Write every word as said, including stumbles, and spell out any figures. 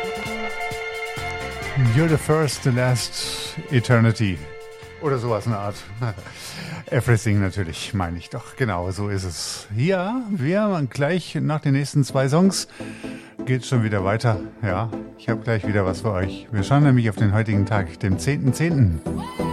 You're the first, the last, eternity. Oder sowas in der Art. Everything natürlich, meine ich doch. Genau, so ist es. Ja, wir gleich nach den nächsten zwei Songs geht schon wieder weiter. Ja, ich habe gleich wieder was für euch. Wir schauen nämlich auf den heutigen Tag, dem zehnten zehnten